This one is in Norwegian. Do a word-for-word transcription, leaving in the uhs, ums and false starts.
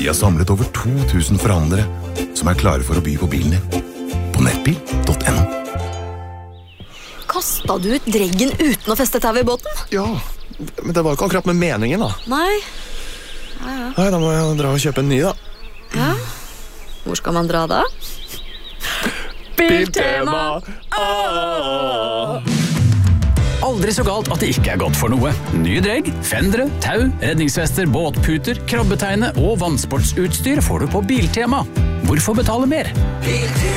Vi har samlet over to tusen forhandlere som er klare for å by på bilen din. På nettbil punktum no. Kastet du ut dreggen uten å feste tau i båten? Ja, men det var ikke akkurat med meningen da. Nei. Ja, ja. Nei, da må jeg dra og kjøpe en ny da. Ja. Hvor skal man dra da? Biltema! Aldri så galt at det ikke er godt for noe. Nye dregg, fendere, tau, redningsvester, båtputer, krabbeteine og vannsportsutstyr får du på Biltema. Hvorfor betale mer?